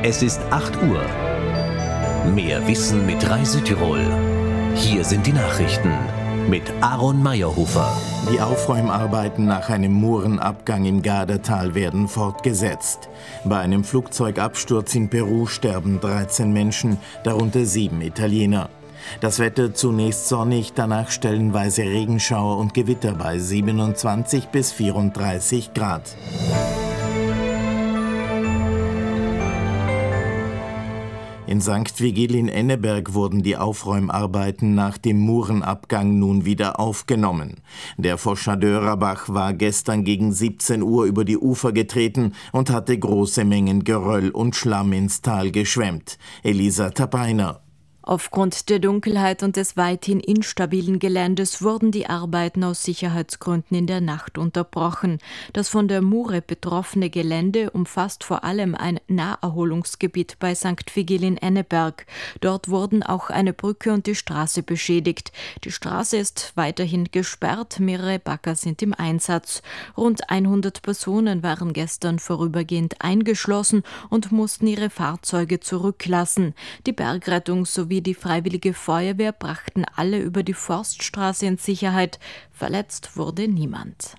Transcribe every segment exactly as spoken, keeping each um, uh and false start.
Es ist acht Uhr. Mehr Wissen mit Reisetirol. Hier sind die Nachrichten mit Aaron Meyerhofer. Die Aufräumarbeiten nach einem Murenabgang im Gardatal werden fortgesetzt. Bei einem Flugzeugabsturz in Peru sterben dreizehn Menschen, darunter sieben Italiener. Das Wetter zunächst sonnig, danach stellenweise Regenschauer und Gewitter bei siebenundzwanzig bis vierunddreißig Grad. In Sankt Vigil in Enneberg wurden die Aufräumarbeiten nach dem Murenabgang nun wieder aufgenommen. Der Foscher Dörerbach war gestern gegen siebzehn Uhr über die Ufer getreten und hatte große Mengen Geröll und Schlamm ins Tal geschwemmt. Elisa Tapainer. Aufgrund der Dunkelheit und des weithin instabilen Geländes wurden die Arbeiten aus Sicherheitsgründen in der Nacht unterbrochen. Das von der Mure betroffene Gelände umfasst vor allem ein Naherholungsgebiet bei Sankt Vigil in Enneberg. Dort wurden auch eine Brücke und die Straße beschädigt. Die Straße ist weiterhin gesperrt, mehrere Bagger sind im Einsatz. Rund hundert Personen waren gestern vorübergehend eingeschlossen und mussten ihre Fahrzeuge zurücklassen. Die Bergrettung sowie die Freiwillige Feuerwehr brachten alle über die Forststraße in Sicherheit. Verletzt wurde niemand.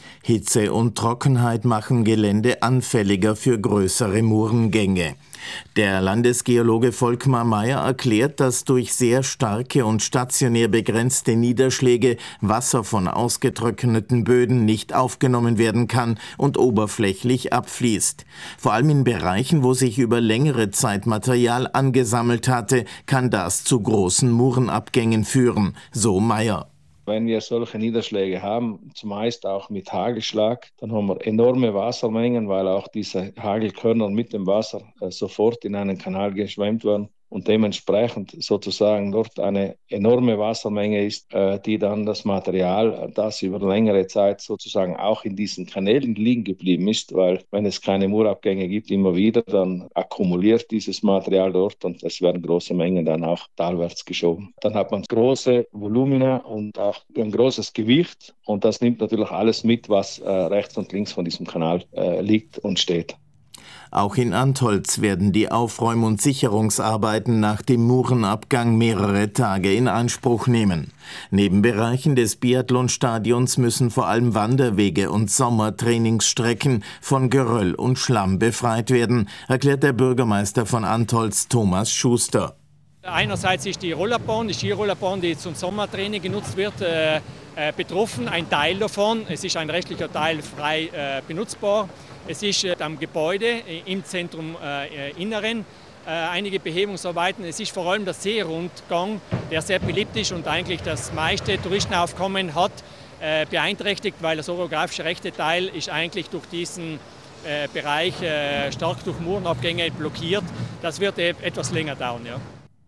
Hitze und Trockenheit machen Gelände anfälliger für größere Murengänge. Der Landesgeologe Volkmar Meyer erklärt, dass durch sehr starke und stationär begrenzte Niederschläge Wasser von ausgetrockneten Böden nicht aufgenommen werden kann und oberflächlich abfließt. Vor allem in Bereichen, wo sich über längere Zeit Material angesammelt hatte, kann das zu großen Murenabgängen führen, so Meyer. Wenn wir solche Niederschläge haben, zumeist auch mit Hagelschlag, dann haben wir enorme Wassermengen, weil auch diese Hagelkörner mit dem Wasser äh, sofort in einen Kanal geschwemmt werden und dementsprechend sozusagen dort eine enorme Wassermenge ist, äh, die dann das Material, das über längere Zeit sozusagen auch in diesen Kanälen liegen geblieben ist, weil wenn es keine Murabgänge gibt, immer wieder, dann akkumuliert dieses Material dort und es werden große Mengen dann auch talwärts geschoben. Dann hat man große Volumina und auch ein großes Gewicht und das nimmt natürlich alles mit, was äh, rechts und links von diesem Kanal äh, liegt und steht. Auch in Antholz werden die Aufräum- und Sicherungsarbeiten nach dem Murenabgang mehrere Tage in Anspruch nehmen. Neben Bereichen des Biathlonstadions müssen vor allem Wanderwege und Sommertrainingsstrecken von Geröll und Schlamm befreit werden, erklärt der Bürgermeister von Antholz, Thomas Schuster. Einerseits ist die Rollerbahn, die Skirollerbahn, die zum Sommertraining genutzt wird, äh, äh, betroffen. Ein Teil davon, es ist ein restlicher Teil frei äh, benutzbar. Es ist äh, am Gebäude äh, im Zentrum äh, Inneren äh, einige Behebungsarbeiten. Es ist vor allem der Seerundgang, der sehr beliebt ist und eigentlich das meiste Touristenaufkommen hat, äh, beeinträchtigt, weil das orografische rechte Teil ist eigentlich durch diesen äh, Bereich äh, stark durch Murenabgänge blockiert. Das wird äh, etwas länger dauern, ja.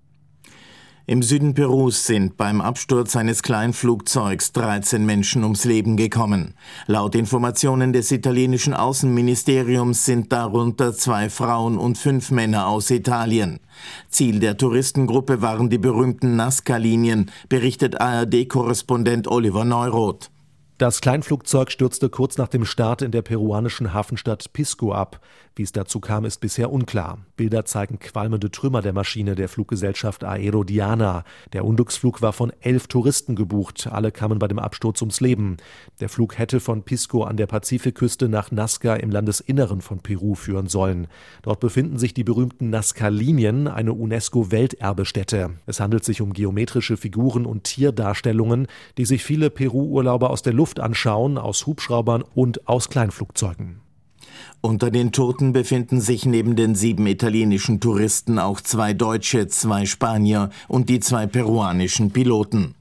Im Süden Perus sind beim Absturz eines Kleinflugzeugs dreizehn Menschen ums Leben gekommen. Laut Informationen des italienischen Außenministeriums sind darunter zwei Frauen und fünf Männer aus Italien. Ziel der Touristengruppe waren die berühmten Nazca-Linien, berichtet A R D-Korrespondent Oliver Neuroth. Das Kleinflugzeug stürzte kurz nach dem Start in der peruanischen Hafenstadt Pisco ab. Wie es dazu kam, ist bisher unklar. Bilder zeigen qualmende Trümmer der Maschine der Fluggesellschaft Aerodiana. Der Unglücksflug war von elf Touristen gebucht. Alle kamen bei dem Absturz ums Leben. Der Flug hätte von Pisco an der Pazifikküste nach Nazca im Landesinneren von Peru führen sollen. Dort befinden sich die berühmten Nazca-Linien, eine UNESCO-Welterbestätte. Es handelt sich um geometrische Figuren und Tierdarstellungen, die sich viele Peru-Urlauber aus der Luft anschauen, aus Hubschraubern und aus Kleinflugzeugen. Unter den Toten befinden sich neben den sieben italienischen Touristen auch zwei Deutsche, zwei Spanier und die zwei peruanischen Piloten.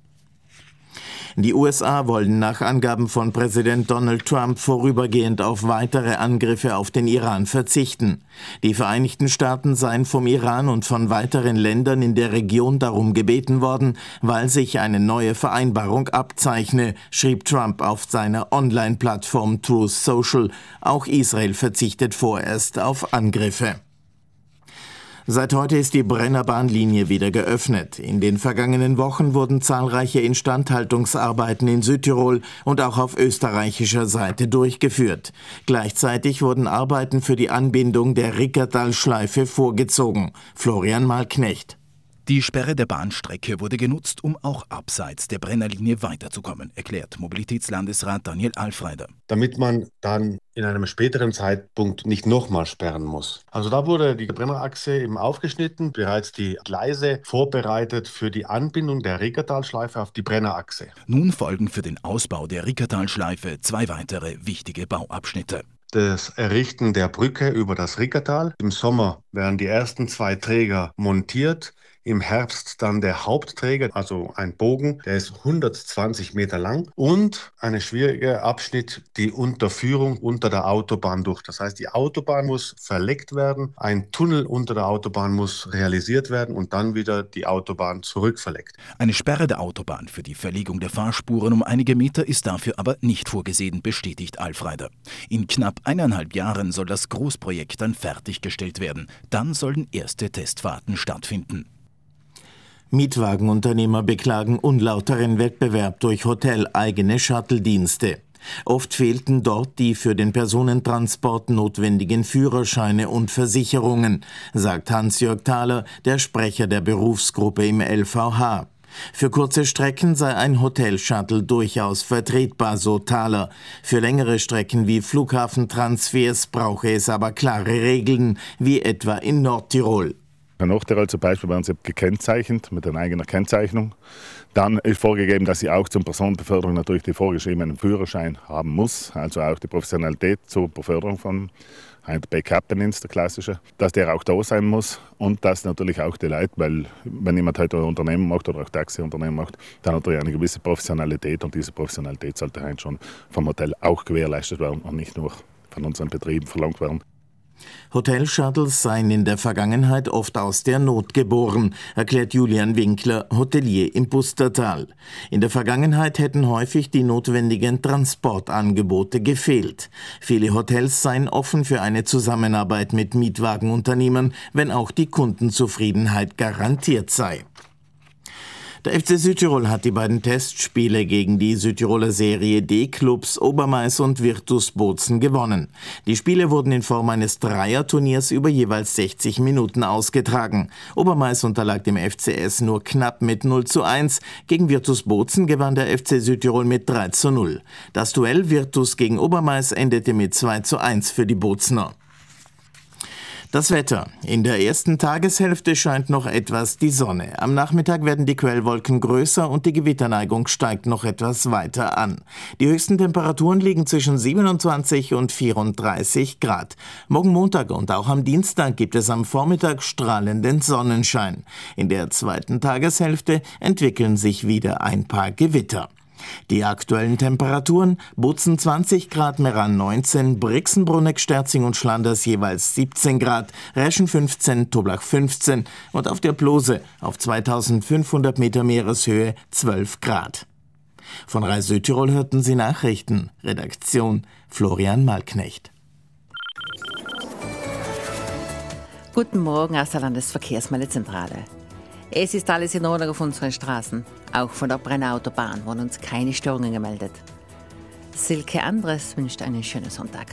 Die U S A wollen nach Angaben von Präsident Donald Trump vorübergehend auf weitere Angriffe auf den Iran verzichten. Die Vereinigten Staaten seien vom Iran und von weiteren Ländern in der Region darum gebeten worden, weil sich eine neue Vereinbarung abzeichne, schrieb Trump auf seiner Online-Plattform Truth Social. Auch Israel verzichtet vorerst auf Angriffe. Seit heute ist die Brennerbahnlinie wieder geöffnet. In den vergangenen Wochen wurden zahlreiche Instandhaltungsarbeiten in Südtirol und auch auf österreichischer Seite durchgeführt. Gleichzeitig wurden Arbeiten für die Anbindung der Rickertal-Schleife vorgezogen. Florian Malknecht. Die Sperre der Bahnstrecke wurde genutzt, um auch abseits der Brennerlinie weiterzukommen, erklärt Mobilitätslandesrat Daniel Alfreider. Damit man dann in einem späteren Zeitpunkt nicht nochmal sperren muss. Also da wurde die Brennerachse eben aufgeschnitten, bereits die Gleise vorbereitet für die Anbindung der Rickertal-Schleife auf die Brennerachse. Nun folgen für den Ausbau der Rickertal-Schleife zwei weitere wichtige Bauabschnitte. Das Errichten der Brücke über das Rickertal. Im Sommer werden die ersten zwei Träger montiert. Im Herbst dann der Hauptträger, also ein Bogen, der ist hundertzwanzig Meter lang. Und ein schwieriger Abschnitt, die Unterführung unter der Autobahn durch. Das heißt, die Autobahn muss verlegt werden, ein Tunnel unter der Autobahn muss realisiert werden und dann wieder die Autobahn zurückverlegt. Eine Sperre der Autobahn für die Verlegung der Fahrspuren um einige Meter ist dafür aber nicht vorgesehen, bestätigt Alfreider. In knapp eineinhalb Jahren soll das Großprojekt dann fertiggestellt werden. Dann sollen erste Testfahrten stattfinden. Mietwagenunternehmer beklagen unlauteren Wettbewerb durch hoteleigene Shuttle-Dienste. Oft fehlten dort die für den Personentransport notwendigen Führerscheine und Versicherungen, sagt Hans-Jörg Thaler, der Sprecher der Berufsgruppe im L V H. Für kurze Strecken sei ein Hotel-Shuttle durchaus vertretbar, so Thaler. Für längere Strecken wie Flughafentransfers brauche es aber klare Regeln, wie etwa in Nordtirol. In Nordtirol zum Beispiel werden sie gekennzeichnet mit einer eigenen Kennzeichnung. Dann ist vorgegeben, dass sie auch zur Personenbeförderung natürlich die vorgeschriebenen Führerschein haben muss, also auch die Professionalität zur Beförderung von ein Backup-Dienst, der klassische, dass der auch da sein muss und dass natürlich auch die Leute, weil wenn jemand heute ein Unternehmen macht oder auch Taxiunternehmen macht, dann hat er eine gewisse Professionalität und diese Professionalität sollte halt schon vom Hotel auch gewährleistet werden und nicht nur von unseren Betrieben verlangt werden. Hotel-Shuttles seien in der Vergangenheit oft aus der Not geboren, erklärt Julian Winkler, Hotelier im Pustertal. In der Vergangenheit hätten häufig die notwendigen Transportangebote gefehlt. Viele Hotels seien offen für eine Zusammenarbeit mit Mietwagenunternehmern, wenn auch die Kundenzufriedenheit garantiert sei. Der F C Südtirol hat die beiden Testspiele gegen die Südtiroler Serie D-Clubs Obermais und Virtus Bozen gewonnen. Die Spiele wurden in Form eines Dreierturniers über jeweils sechzig Minuten ausgetragen. Obermais unterlag dem F C S nur knapp mit null zu eins. Gegen Virtus Bozen gewann der F C Südtirol mit drei zu null. Das Duell Virtus gegen Obermais endete mit zwei zu eins für die Bozener. Das Wetter. In der ersten Tageshälfte scheint noch etwas die Sonne. Am Nachmittag werden die Quellwolken größer und die Gewitterneigung steigt noch etwas weiter an. Die höchsten Temperaturen liegen zwischen siebenundzwanzig und vierunddreißig Grad. Morgen Montag und auch am Dienstag gibt es am Vormittag strahlenden Sonnenschein. In der zweiten Tageshälfte entwickeln sich wieder ein paar Gewitter. Die aktuellen Temperaturen: Bozen zwanzig Grad, Meran neunzehn, Brixen, Bruneck, Sterzing und Schlanders jeweils siebzehn Grad, Reschen fünfzehn, Toblach fünfzehn und auf der Plose auf zweitausendfünfhundert Meter Meereshöhe zwölf Grad. Von Reis Südtirol hörten Sie Nachrichten. Redaktion Florian Malknecht. Guten Morgen aus der Landesverkehrsmeldezentrale. Es ist alles in Ordnung auf unseren Straßen. Auch von der Brennerautobahn wurden uns keine Störungen gemeldet. Silke Andres wünscht einen schönen Sonntag.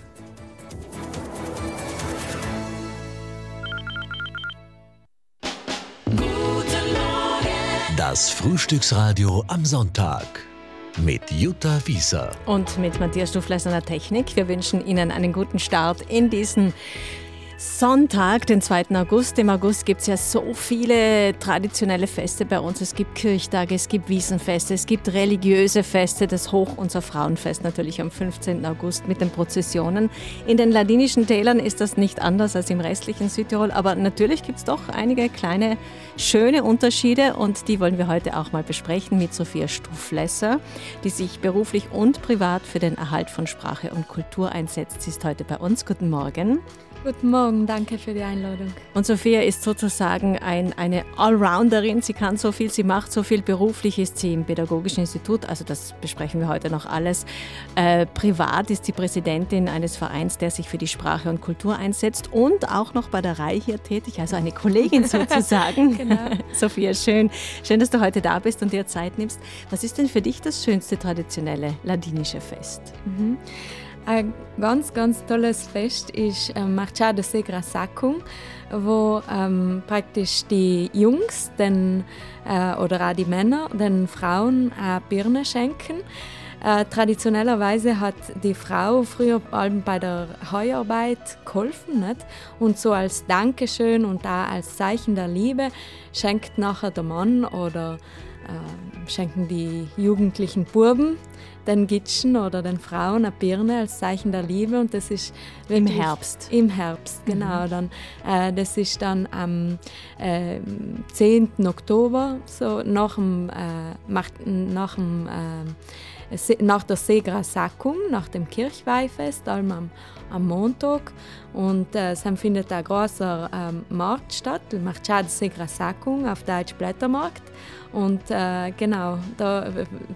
Das Frühstücksradio am Sonntag mit Jutta Wieser. Und mit Matthias Stufleis an der Technik. Wir wünschen Ihnen einen guten Start in diesen Sonntag, den zweiten August. Im August gibt es ja so viele traditionelle Feste bei uns. Es gibt Kirchtage, es gibt Wiesenfeste, es gibt religiöse Feste. Das Hoch- unser Frauenfest natürlich am fünfzehnten August mit den Prozessionen. In den ladinischen Tälern ist das nicht anders als im restlichen Südtirol. Aber natürlich gibt es doch einige kleine, schöne Unterschiede und die wollen wir heute auch mal besprechen mit Sophia Stuflesser, die sich beruflich und privat für den Erhalt von Sprache und Kultur einsetzt. Sie ist heute bei uns. Guten Morgen. Guten Morgen, danke für die Einladung. Und Sophia ist sozusagen ein, eine Allrounderin. Sie kann so viel, sie macht so viel. Beruflich ist sie im Pädagogischen Institut, also das besprechen wir heute noch alles. Äh, privat ist sie Präsidentin eines Vereins, der sich für die Sprache und Kultur einsetzt und auch noch bei der Reihe hier tätig, also eine Kollegin sozusagen. Genau. Sophia, schön. Schön, dass du heute da bist und dir Zeit nimmst. Was ist denn für dich das schönste traditionelle ladinische Fest? Mhm. Ein ganz, ganz tolles Fest ist ähm, Marchada Segra Sacum, wo ähm, praktisch die Jungs den, äh, oder auch die Männer den Frauen äh, Birne schenken. Äh, traditionellerweise hat die Frau früher allem bei der Heuarbeit geholfen, nicht? Und so als Dankeschön und auch als Zeichen der Liebe schenkt nachher der Mann oder äh, schenken die jugendlichen Buben den Gitschen oder den Frauen eine Birne als Zeichen der Liebe und das ist im Herbst. Im Herbst, genau. Mhm. Dann, äh, das ist dann am äh, zehnten Oktober, so nach dem, äh, nach, dem äh, nach der Segra Sacum, nach dem Kirchweihfest, allem am, am Montag. Und äh, es findet ein großer ähm, Markt statt, der Marchada Segra Sacum, auf Deutsch Blättermarkt. Und äh, genau, da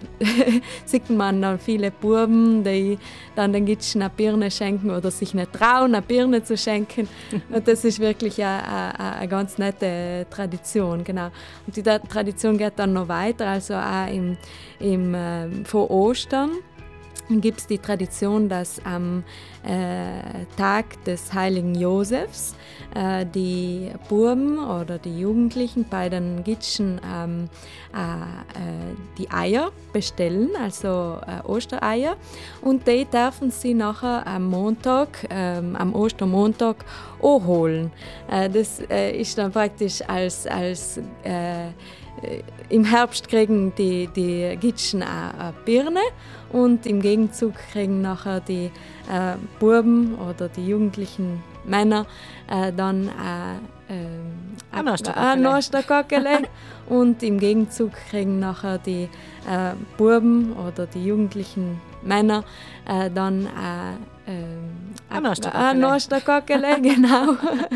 sieht man dann viele Buben, die dann den Gitschen eine Birne schenken oder sich nicht trauen, eine Birne zu schenken. Und das ist wirklich eine, eine, eine ganz nette Tradition, genau. Und die Tradition geht dann noch weiter, also auch im, im, äh, vor Ostern gibt es die Tradition, dass am äh, Tag des heiligen Josefs äh, die Buben oder die Jugendlichen bei den Gitschen ähm, äh, die Eier bestellen, also äh, Ostereier. Und die dürfen sie nachher am Montag, äh, am Ostermontag auch holen. Äh, das äh, ist dann praktisch als, als äh, im Herbst kriegen die, die Gitschen eine Birne und im Gegenzug kriegen nachher die äh, Buben oder die jugendlichen Männer äh, dann äh, äh, ein Osterkockele und im Gegenzug kriegen nachher die äh, Buben oder die jugendlichen Männer äh, dann äh, äh, ein Osterkockele, genau.